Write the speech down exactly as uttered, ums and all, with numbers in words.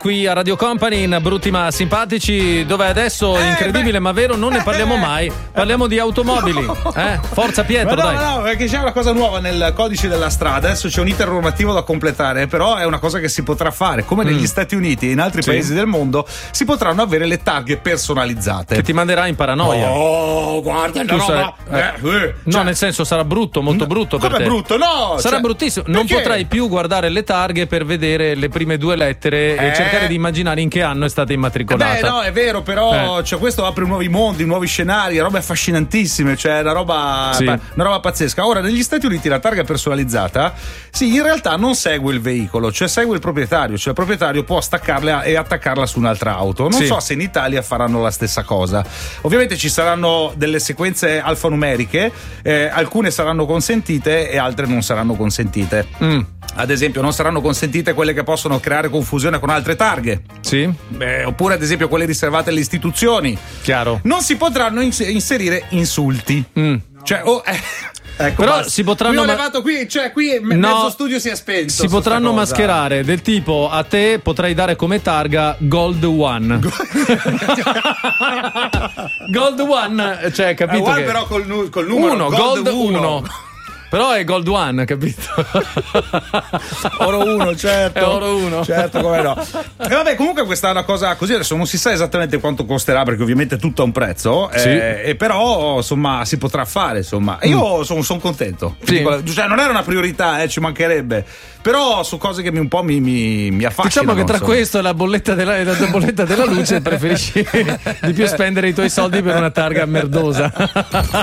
qui a Radio Company in Brutti ma Simpatici, dove adesso è Eh, incredibile beh, ma vero, non ne parliamo eh, mai. Parliamo di automobili. Eh? Forza Pietro, Ma no, dai. no, perché c'è una cosa nuova nel codice della strada. Adesso c'è un iter normativo da completare, però è una cosa che si potrà fare. Come negli Mm. Stati Uniti e in altri Sì. paesi del mondo, si potranno avere le targhe personalizzate. Che ti manderà in paranoia. Oh, guarda, Tu no, sarai- no, eh, eh, No, cioè, nel senso sarà brutto, molto brutto per come te. brutto? No, Sarà cioè, bruttissimo. Non perché? potrai più guardare le targhe per vedere le prime due lettere e Eh. cercare di immaginare in che anno è stata immatricolata. Beh, no, è vero, però Eh. cioè, questo apre nuovi mondi, nuovi scenari, robe affascinantissime, cioè una roba, Sì. una roba pazzesca. Ora, negli Stati Uniti la targa personalizzata, sì, in realtà non segue il veicolo, cioè segue il proprietario, cioè il proprietario può staccarla e attaccarla su un'altra auto. Non Sì. so se in Italia faranno la stessa cosa. Ovviamente ci saranno delle sequenze alfanumeriche, eh, alcune saranno consentite e altre non saranno consentite. Mm. Ad esempio, non saranno consentite quelle che possono creare confusione con altre targhe. Sì, Beh, oppure ad esempio quelle riservate alle istituzioni. chiaro. Non si potranno ins- inserire insulti. Mm. Cioè, oh, eh, ecco, Però basta. si potranno Qui ho ma- levato qui, cioè qui me- No, mezzo studio si è spento. Si su sta potranno cosa. mascherare del tipo: a te potrei dare come targa Gold One. Gold One, cioè, Eh, capito? guarda che... però col, nu- col numero uno, Gold Gold uno. uno. Però è Gold One, capito? Oro uno, certo. È oro uno. Certo, come no. E vabbè, comunque questa è una cosa così, adesso non si sa esattamente quanto costerà perché ovviamente tutto ha un prezzo, Sì. eh, e però insomma si potrà fare, insomma. E io sono son contento. Sì. Dico, cioè non era una priorità, eh, ci mancherebbe. Però su cose che mi, un po' mi, mi, mi affascinano. Diciamo che tra insomma. questo e la bolletta della, la bolletta della luce preferisci di più spendere i tuoi soldi per una targa merdosa.